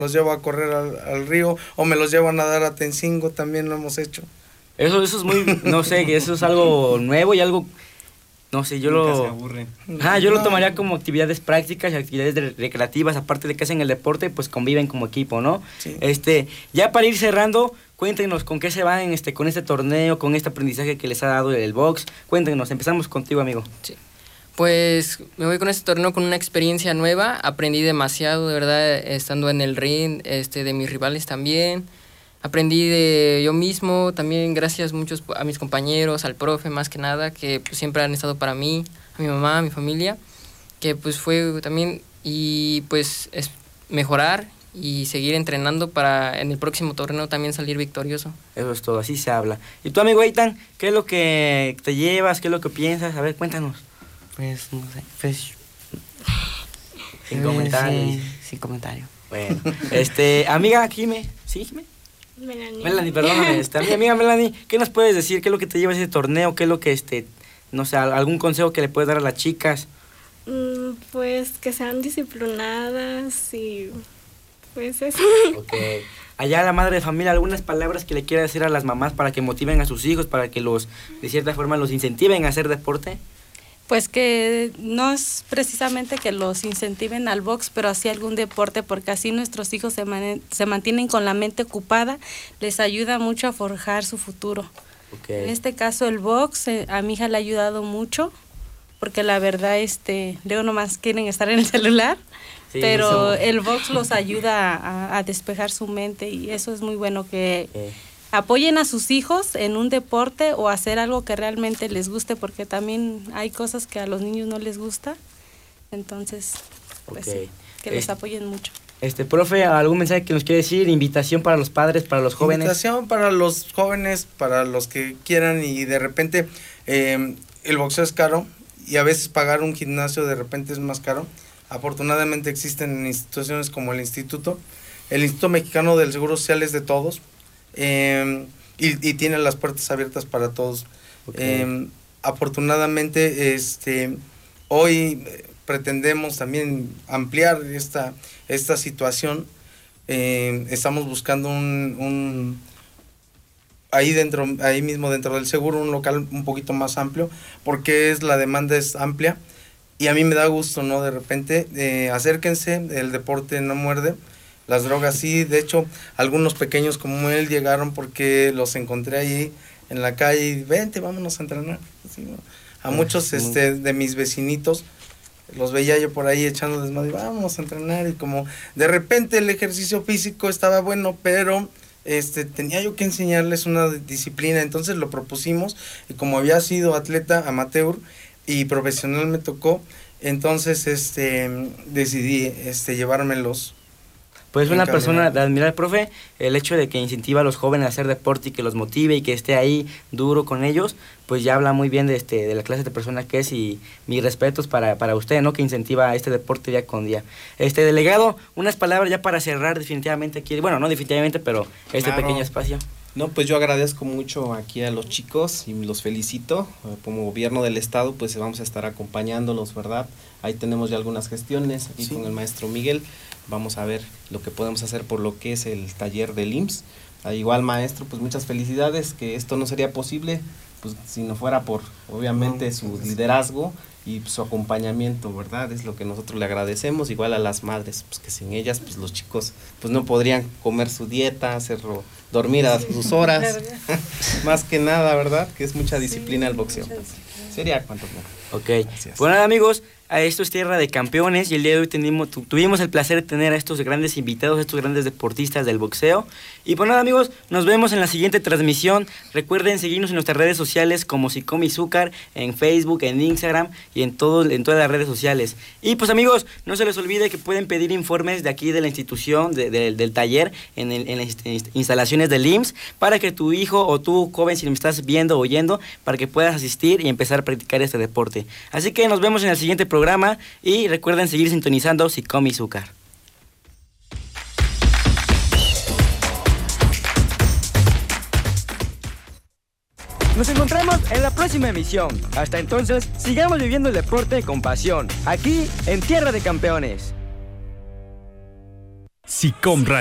los llevo a correr al río o me los llevo a nadar a Tencingo, también lo hemos hecho. Eso es muy, no sé, que eso es algo nuevo y algo, no sé, Nunca se aburren. Yo lo tomaría como actividades prácticas y actividades recreativas, aparte de que hacen el deporte, pues conviven como equipo, ¿no? Sí. Ya para ir cerrando, cuéntenos con qué se van con este torneo, con este aprendizaje que les ha dado el box. Cuéntenos, empezamos contigo, amigo. Sí. Pues me voy con este torneo con una experiencia nueva, aprendí demasiado, de verdad, estando en el ring, de mis rivales también. Aprendí de yo mismo, también gracias muchos a mis compañeros, al profe más que nada, que pues, siempre han estado para mí, a mi mamá, a mi familia, que pues fue también, y pues es mejorar y seguir entrenando para en el próximo torneo también salir victorioso. Eso es todo, así se habla. ¿Y tu amigo Eitan, qué es lo que te llevas, qué es lo que piensas? A ver, cuéntanos. Pues, no sé, pues... Sin comentarios. Sí, sin comentario. Bueno, amiga Jime, ¿sí, Jime? Melanie, perdóname, amiga Melanie, ¿qué nos puedes decir? ¿Qué es lo que te lleva a ese torneo? ¿Qué es lo que, no sé, algún consejo que le puedes dar a las chicas? Pues que sean disciplinadas y pues eso. Ok. Allá la madre de familia, algunas palabras que le quiera decir a las mamás para que motiven a sus hijos, para que de cierta forma los incentiven a hacer deporte. Pues que no es precisamente que los incentiven al box, pero así algún deporte, porque así nuestros hijos se mantienen con la mente ocupada, les ayuda mucho a forjar su futuro. Okay. En este caso el box, a mi hija le ha ayudado mucho, porque la verdad, luego nomás quieren estar en el celular, sí, pero el box los ayuda a despejar su mente y eso es muy bueno que... Okay. Apoyen a sus hijos en un deporte o hacer algo que realmente les guste, porque también hay cosas que a los niños no les gusta. Entonces, pues okay. Sí, que los apoyen mucho. Profe, ¿algún mensaje que nos quiere decir? ¿Invitación para los padres, para los jóvenes? Invitación para los jóvenes, para los que quieran y de repente el boxeo es caro y a veces pagar un gimnasio de repente es más caro. Afortunadamente existen instituciones como el Instituto Mexicano del Seguro Social es de todos. Y tiene las puertas abiertas para todos. Okay. Afortunadamente hoy pretendemos también ampliar esta situación. Estamos buscando ahí mismo dentro del seguro un local un poquito más amplio, porque la demanda es amplia y a mí me da gusto, ¿no? De repente acérquense, el deporte no muerde. Las drogas sí, de hecho, algunos pequeños como él llegaron porque los encontré ahí en la calle y vente, vámonos a entrenar. Así, ¿no? A muchos de mis vecinitos los veía yo por ahí echando desmadre, vamos a entrenar y como de repente el ejercicio físico estaba bueno, pero tenía yo que enseñarles una disciplina, entonces lo propusimos y como había sido atleta amateur y profesional me tocó, entonces decidí llevármelos. Pues una persona de admirar, profe, el hecho de que incentiva a los jóvenes a hacer deporte y que los motive y que esté ahí duro con ellos, pues ya habla muy bien de la clase de persona que es y mis respetos para usted, ¿no? Que incentiva este deporte día con día. Delegado, unas palabras ya para cerrar definitivamente aquí, bueno, no definitivamente, pero claro. Pequeño espacio. No, pues yo agradezco mucho aquí a los chicos y los felicito. Como gobierno del estado, pues vamos a estar acompañándolos, ¿verdad? Ahí tenemos ya algunas gestiones aquí sí. Con el maestro Miguel. Vamos a ver lo que podemos hacer por lo que es el taller del IMSS. Igual, maestro, pues muchas felicidades, que esto no sería posible pues si no fuera por, obviamente, su liderazgo y su acompañamiento, ¿verdad? Es lo que nosotros le agradecemos, igual a las madres, pues que sin ellas, pues los chicos, pues no podrían comer su dieta, dormir a sus horas, más que nada, ¿verdad? Que es mucha disciplina el boxeo. Sería cuanto no. Ok, bueno amigos, esto es Tierra de Campeones y el día de hoy tuvimos el placer de tener a estos grandes invitados, a estos grandes deportistas del boxeo. Y pues nada amigos, nos vemos en la siguiente transmisión. Recuerden seguirnos en nuestras redes sociales como Sicomi Zúcar, en Facebook, en Instagram y en todas las redes sociales. Y pues amigos, no se les olvide que pueden pedir informes de aquí de la institución, del taller, en las instalaciones del IMSS, para que tu hijo o tú, joven, si me estás viendo o oyendo, para que puedas asistir y empezar a practicar este deporte. Así que nos vemos en el siguiente programa y recuerden seguir sintonizando Sicomi Zúcar. Nos encontramos en la próxima emisión. Hasta entonces, sigamos viviendo el deporte con pasión, aquí en Tierra de Campeones. SICOM Radio.